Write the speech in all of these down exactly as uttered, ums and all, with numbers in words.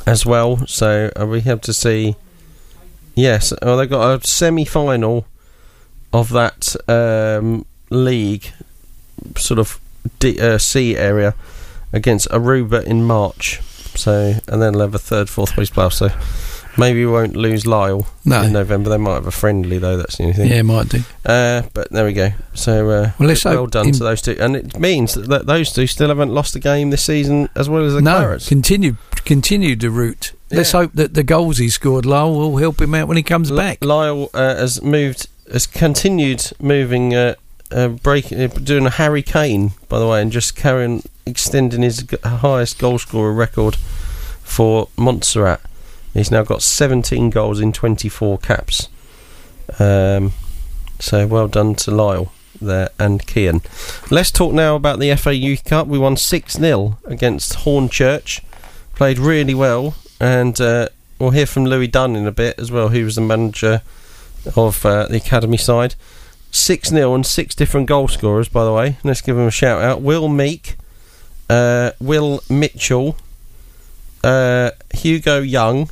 as well. So uh, we have to see. Yes, well, they've got a semi-final of that um, league, sort of D, uh, C area, against Aruba in March. So, and then they'll have a third, fourth place playoff. So maybe we won't lose Lisle no. in November. They might have a friendly though. That's the only thing. Yeah, might do. Uh, but there we go. So uh, well, let's well done to those two, and it means that, that those two still haven't lost a game this season, as well as the no, Clarets. Continue, continue the route. Yeah. Let's hope that the goals he scored, Lisle, will help him out when he comes L- back. Lisle uh, has moved, has continued moving, uh, uh, breaking, uh, doing a Harry Kane, by the way, and just carrying, extending his g- highest goal scorer record for Montserrat. He's now got seventeen goals in twenty-four caps. Um, so well done to Lisle there and Kian. Let's talk now about the F A Youth Cup. We won six nil against Hornchurch. Played really well, and uh, we'll hear from Louis Dunn in a bit as well, who was the manager of uh, the academy side. six nil and six different goal scorers, by the way. Let's give them a shout out. Will Meek, uh, Will Mitchell, uh, Hugo Young,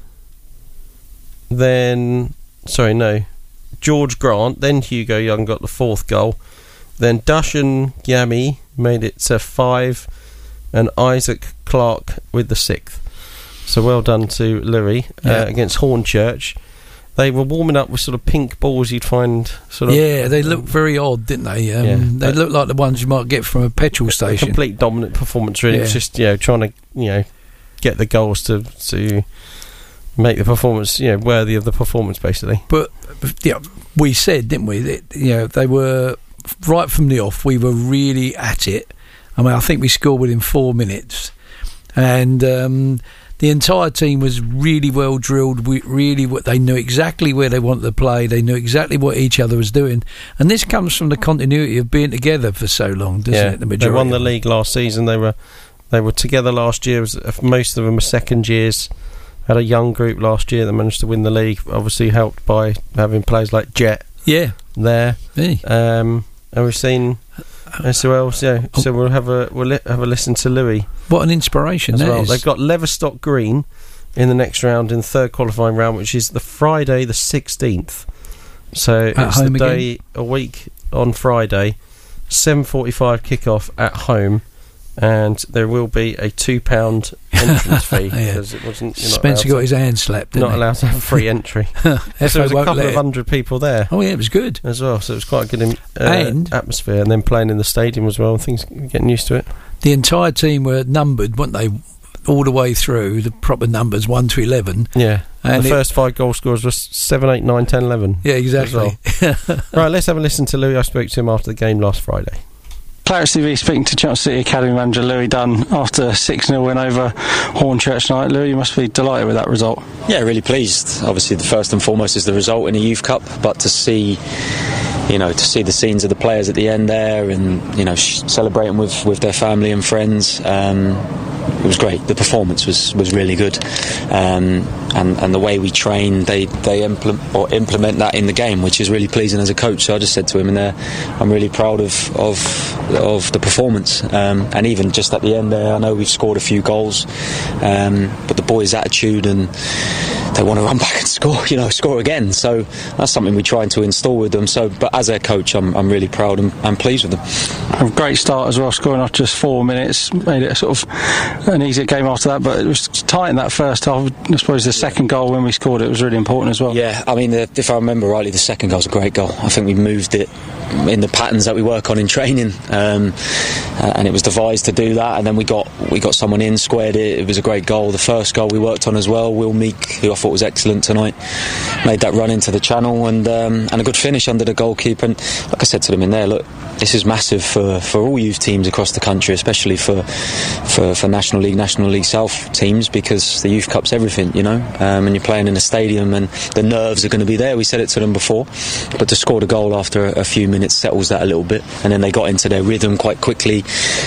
then sorry no George Grant, then Hugo Young got the fourth goal, then Dushan Yami made it to five, and Isaac Clark with the sixth. So well done to Louis yeah. uh, against Hornchurch. They were warming up with sort of pink balls you'd find sort of... Yeah, they looked very odd, didn't they? Um, yeah, they looked like the ones you might get from a petrol station. A complete dominant performance, really. Yeah. It was just, you know, trying to, you know, get the goals to to make the performance, you know, worthy of the performance, basically. But, yeah, we said, didn't we, that, you know, they were, right from the off, we were really at it. I mean, I think we scored within four minutes. And... Um, the entire team was really well drilled. We really, they knew exactly where they wanted to play. They knew exactly what each other was doing, and this comes from the continuity of being together for so long, doesn't yeah, it? The majority. They won the league last season. They were, they were together last year. Most of them were second years. Had a young group last year that managed to win the league. Obviously helped by having players like Jet. Yeah, there. Yeah. Um, and we've seen. So else, yeah. So we'll have a we'll li- have a listen to Louis. What an inspiration as that well. is. They've got Leverstock Green in the next round, in the third qualifying round, which is the Friday the sixteenth. So at it's the day again? a week on Friday, seven forty-five kickoff at home, and there will be a two pound entrance fee because yeah. it wasn't. Spencer got his hand slapped. Didn't not he? allowed to have free entry. So there was a couple of hundred people there. Oh yeah, it was good as well. So it was quite a good uh, and atmosphere, and then playing in the stadium as well. And things getting used to it. The entire team were numbered, weren't they? All the way through, the proper numbers one to eleven. Yeah, and the it, first five goal scorers were seven, eight, nine, ten, eleven. Yeah, exactly. Well. Right, let's have a listen to Louis. I spoke to him after the game last Friday. Clarets T V speaking to Chelsea City Academy manager Louis Dunn after a six nil win over Hornchurch tonight. Louis, you must be delighted with that result. Yeah, really pleased. Obviously, the first and foremost is the result in a youth cup, but to see, you know, to see the scenes of the players at the end there, and you know, sh- celebrating with, with their family and friends. Um, It was great. The performance was, was really good, um, and and the way we train, they they implement or implement that in the game, which is really pleasing as a coach. So I just said to him in there, I'm really proud of of of the performance, um, and even just at the end there, I know we've scored a few goals, um, but the boys' attitude and they want to run back and score, you know, score again. So that's something we're trying to install with them. So, but as a coach, I'm I'm really proud and I'm pleased with them. A great start as well, scoring after just four minutes, made it a sort of an easier game after that, but it was tight in that first half. I suppose the second goal when we scored it was really important as well. Yeah, I mean, the, if I remember rightly, the second goal was a great goal. I think we moved it in the patterns that we work on in training, um, and it was devised to do that, and then we got we got someone in, squared it. It was a great goal. The first goal we worked on as well, Will Meek, who I thought was excellent tonight, made that run into the channel, and um, and a good finish under the goalkeeper. And like I said to them in there, look, this is massive for, for all youth teams across the country, especially for, for for National League, National League South teams, because the Youth Cup's everything, you know, um, and you're playing in a stadium and the nerves are going to be there. We said it to them before, but to score the goal after a, a few minutes settles that a little bit, and then they got into their rhythm quite quickly,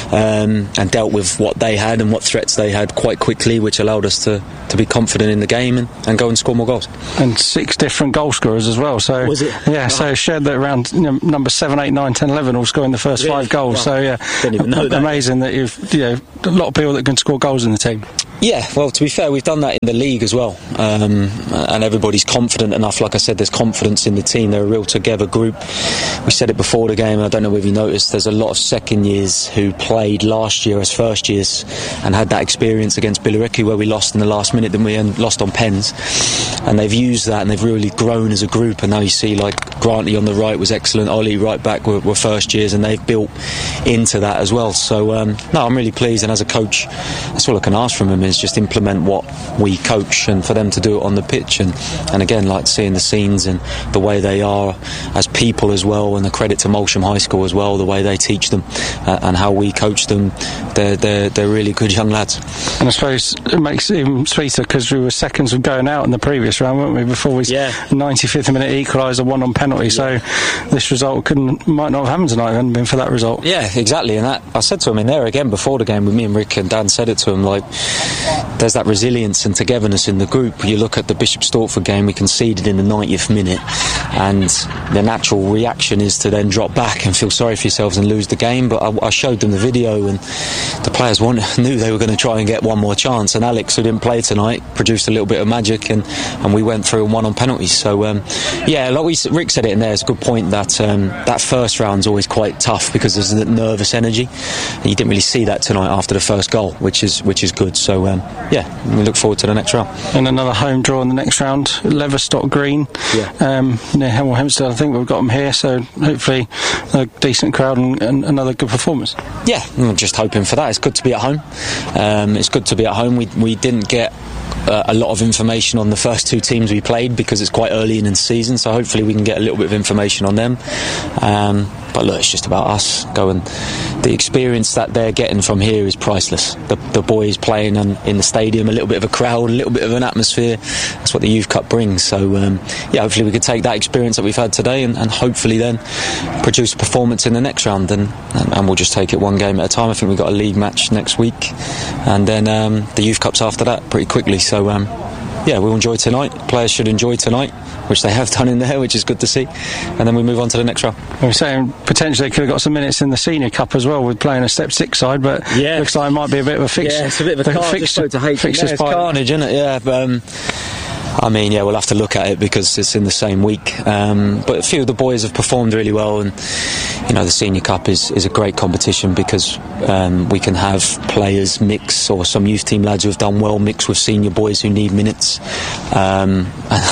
um, and dealt with what they had and what threats they had quite quickly, which allowed us to, to be confident in the game, and, and go and score more goals. And six different goal scorers as well. So was it? Yeah, so it shared that around, you know, number seven, eight, nine, ten, eleven all scoring the first Really? five goals. Wow. So yeah, Didn't even know that. amazing that you've, you know, a lot of people that can score goals in the team. Yeah, well, to be fair, we've done that in the league as well, um, and everybody's confident enough. Like I said, there's confidence in the team. They're a real together group. We said it before the game, and I don't know if you noticed, there's a lot of second years who played last year as first years and had that experience against Billericay where we lost in the last minute, then we and lost on pens, and they've used that and they've really grown as a group. And now you see, like, Grantley on the right was excellent, Ollie right back were, were first years, and they've built into that as well. So um, no, I'm really pleased, and as a coach, that's all I can ask from them is just implement what we coach, and for them to do it on the pitch. And, and again, like seeing the scenes and the way they are as people as well, and the credit to Molsham High School as well, the way they teach them uh, and how we coach them. They're, they're, they're really good young lads. And I suppose it makes it even sweeter because we were seconds of going out in the previous round, weren't we, before we Yeah. ninety-fifth minute equaliser, one on penalty. Yeah. So this result couldn't might not have happened tonight if it hadn't been for that result. Yeah, exactly. And that, I said to him in there again before the game with me and Rick and Dan, said it to him, like, there's that resilience and togetherness in the group. You look at the Bishop Stortford game, we conceded in the ninetieth minute, and the natural reaction is to then drop back and feel sorry for yourselves and lose the game. But I, I showed them the video, and the players wanted, knew they were going to try and get one more chance, and Alex, who didn't play tonight, produced a little bit of magic, and, and we went through and won on penalties. So um, yeah, like we, Rick said it in there, it's a good point that um, that first round's always quite tough because there's a nervous energy, and you didn't really see that tonight after the first goal, which is which is good. So um, yeah, we look forward to the next round. And another home draw in the next round, Leverstock Green, Yeah. um, near Hemel Hempstead. I think we've got them here, so hopefully a decent crowd and, and another good performance. Yeah, I'm just hoping for that. It's good to be at home. Um, it's good to be at home. We we didn't get uh, a lot of information on the first two teams we played because it's quite early in the season, so hopefully we can get a little bit of information on them. Um, but look, it's just about us going. The experience that they're getting from here is priceless. The, the boys playing in, in the stadium, a little bit of a crowd, a little bit of an atmosphere. That's what the Youth Cup brings. So um, yeah, hopefully we can take that experience that we've had today and, and hopefully then produce a performance in the next round, and, and, and we'll just take it one game at a time. I think we've got a league match next week, and then um, the Youth Cup's after that pretty quickly. So um, yeah, we'll enjoy tonight. Players should enjoy tonight, which they have done in there, which is good to see. And then we move on to the next round. We were saying potentially they could have got some minutes in the Senior Cup as well with playing a step six side, but Yeah. looks like it might be a bit of a fix. Yeah, it's a bit of a carnage. fix, Just spoke to H. fixtures Yeah, it's fight. carnage, isn't it? Yeah, but, um, I mean, yeah, we'll have to look at it because it's in the same week. Um, but a few of the boys have performed really well, and you know, the Senior Cup is, is a great competition because um, we can have players mix, or some youth team lads who have done well mix with senior boys who need minutes. Um,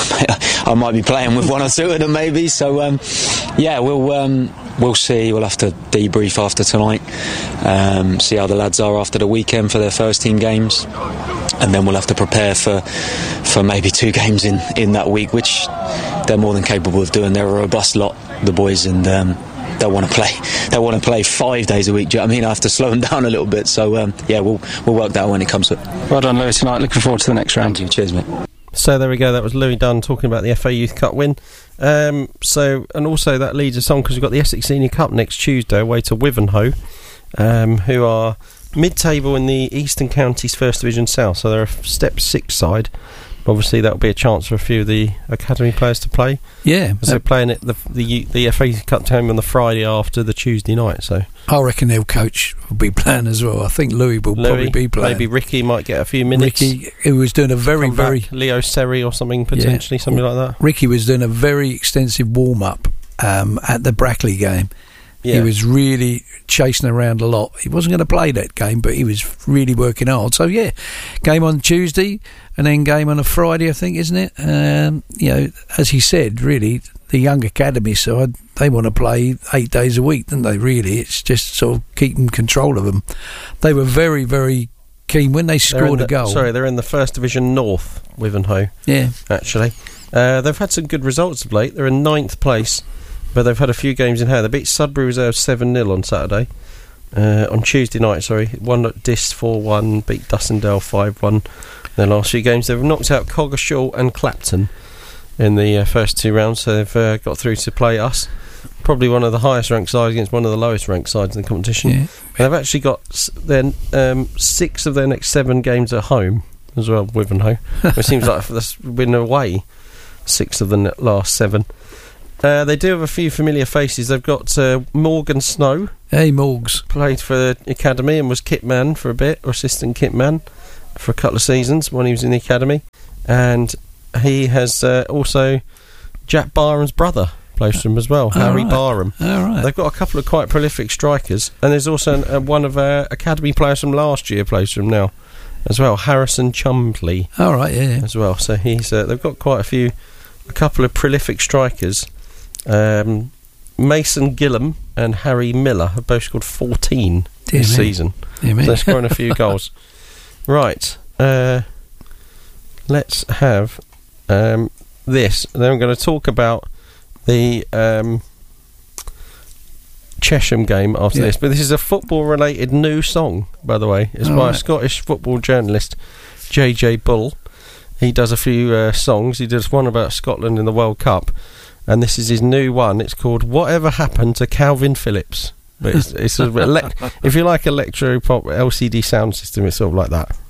I might be playing with one or two of them maybe. So um, yeah, we'll um, we'll see. We'll have to debrief after tonight, um, see how the lads are after the weekend for their first team games. And then we'll have to prepare for for maybe two games in, in that week, which they're more than capable of doing. They're a robust lot, the boys, and um, they'll want to play. They'll want to play five days a week. Do you know what I mean? I have to slow them down a little bit. So um, yeah, we'll we'll work that out when it comes to it. Well done, Lewis, tonight. Looking forward to the next round. Thank you. Cheers, mate. So there we go. That was Louis Dunn talking about the F A Youth Cup win. Um, so and also that leads us on because we've got the Essex Senior Cup next Tuesday away to Wivenhoe, um, who are mid-table in the Eastern Counties First Division South. So they're a step six side. Obviously, that'll be a chance for a few of the academy players to play. Yeah, so they're playing it the the the F A Cup game on the Friday after the Tuesday night. So I reckon their coach will be playing as well. I think Louis will Louis, probably be playing. Maybe Ricky might get a few minutes. Ricky, who was doing a very Come very back, Leo Seri or something potentially, yeah. something like that. Ricky was doing a very extensive warm up um, at the Brackley game. Yeah. He was really chasing around a lot. He wasn't going to play that game, but he was really working hard. So yeah, game on Tuesday and then game on a Friday, I think, isn't it? Um, you know, as he said, really, the young academy side, they want to play eight days a week, don't they? Really, it's just sort of keeping control of them. They were very, very keen when they scored the, a goal. Sorry, they're in the First Division North, Wivenhoe. Yeah, actually, uh, they've had some good results of late. They're in ninth place. But they've had a few games in hand. They beat Sudbury Reserve seven nil on Saturday. Uh, on Tuesday night, sorry. Won at Diss four one, beat Dussendale five one. Their last few games. They've knocked out Coggeshall and Clapton in the uh, first two rounds, so they've uh, got through to play us. Probably one of the highest ranked sides against one of the lowest ranked sides in the competition. Yeah. And they've actually got s- their, um, six of their next seven games at home as well, Wivenhoe. It seems like that's been away six of the last seven. Uh, they do have a few familiar faces. They've got uh, Morgan Snow. Hey, Morgs. Played for the academy and was kit man for a bit, or assistant kit man for a couple of seasons when he was in the academy. And he has uh, also Jack Barham's brother plays for him as well, oh, Harry right. Barham. Oh, right. They've got a couple of quite prolific strikers, and there's also an, uh, one of our academy players from last year plays for him now as well, Harrison Chumley. All right, yeah, yeah. As well, so he's uh, they've got quite a few, a couple of prolific strikers. Um, Mason Gillam and Harry Miller have both scored fourteen Dear this me. season. Dear me. So they're scoring a few goals. Right, uh, let's have um, this. Then I'm going to talk about the um, Chesham game after Yeah. this. But this is a football-related new song, by the way. It's All by a right. Scottish football journalist, J J Bull. He does a few uh, songs. He does one about Scotland in the World Cup, and this is his new one. It's called "Whatever Happened to Calvin Phillips." But it's, it's sort of elec- if you like electro pop L C D sound system, it's sort of like that.